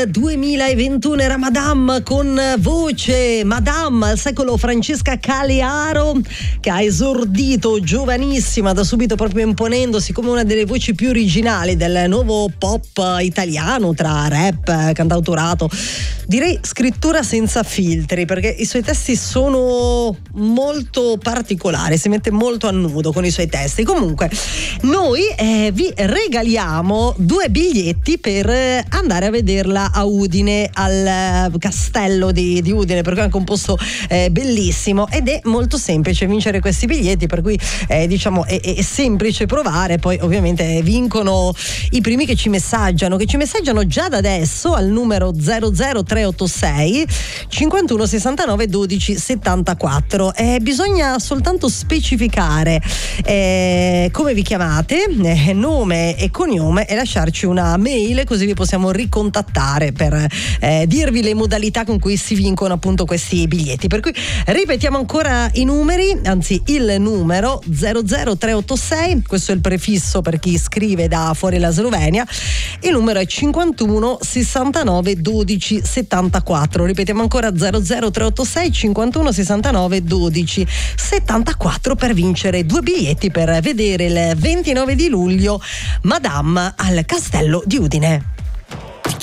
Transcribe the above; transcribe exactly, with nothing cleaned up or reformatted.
del duemilaventuno era Madame con voce. Madame al secolo Francesca Calearo, che ha esordito giovanissima, da subito proprio imponendosi come una delle voci più originali del nuovo pop italiano, tra rap, cantautorato, direi scrittura senza filtri, perché i suoi testi sono molto particolari, si mette molto a nudo con i suoi testi. Comunque noi eh, vi regaliamo due biglietti per andare a vederla a Udine, al castello di, di Udine, perché è anche un posto eh, bellissimo, ed è molto semplice vincere questi biglietti, per cui eh, diciamo è, è semplice provare. Poi ovviamente vincono i primi che ci messaggiano che ci messaggiano già da adesso al numero zero zero tre otto sei cinquantuno sessantanove dodici settantaquattro. Eh, bisogna soltanto specificare eh, come vi chiamate, eh, nome e cognome, e lasciarci una mail, così vi possiamo ricontattare per eh, dirvi le modalità con cui si vincono appunto questi biglietti. Per cui ripetiamo ancora i numeri, anzi il numero zero zero tre otto sei, questo è il prefisso per chi scrive da fuori la Slovenia, il numero è cinquantuno sessantanove dodici settantaquattro. Ripetiamo ancora zero zero tre otto sei cinquantuno sessantanove dodici settantaquattro per vincere due biglietti per vedere il ventinove di luglio Madame al Castello di Udine.